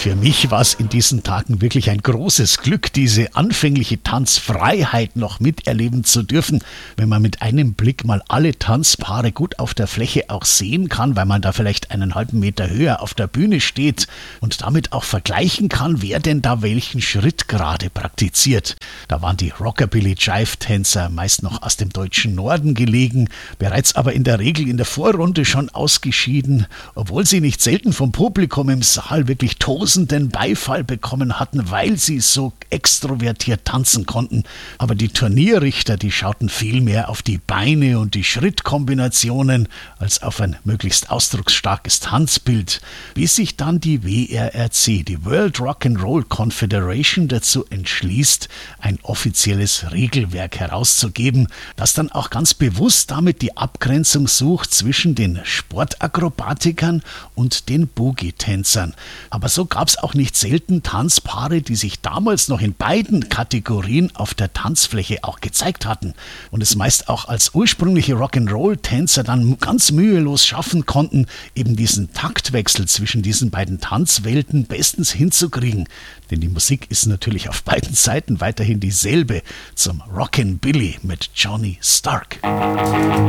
Für mich war es in diesen Tagen wirklich ein großes Glück, diese anfängliche Tanzfreiheit noch miterleben zu dürfen, wenn man mit einem Blick mal alle Tanzpaare gut auf der Fläche auch sehen kann, weil man da vielleicht einen halben Meter höher auf der Bühne steht und damit auch vergleichen kann, wer denn da welchen Schritt gerade praktiziert. Da waren die Rockabilly-Jive-Tänzer meist noch aus dem deutschen Norden gelegen, bereits aber in der Regel in der Vorrunde schon ausgeschieden, obwohl sie nicht selten vom Publikum im Saal wirklich tosenden Beifall bekommen hatten, weil sie so extrovertiert tanzen konnten. Aber die Turnierrichter, die schauten viel mehr auf die Beine und die Schrittkombinationen als auf ein möglichst ausdrucksstarkes Tanzbild, bis sich dann die WRRC, die World Rock'n'Roll Confederation, dazu entschließt, ein offizielles Regelwerk herauszugeben, das dann auch ganz bewusst damit die Abgrenzung sucht zwischen den Sportakrobatikern und den Boogie-Tänzern. Aber so gab es auch nicht selten Tanzpaare, die sich damals noch in beiden Kategorien auf der Tanzfläche auch gezeigt hatten und es meist auch als ursprüngliche Rock'n'Roll-Tänzer dann ganz mühelos schaffen konnten, eben diesen Taktwechsel zwischen diesen beiden Tanzwelten bestens hinzukriegen. Denn die Musik ist natürlich auf beiden Seiten weiterhin dieselbe zum Rockin' Billy mit Johnny Stark.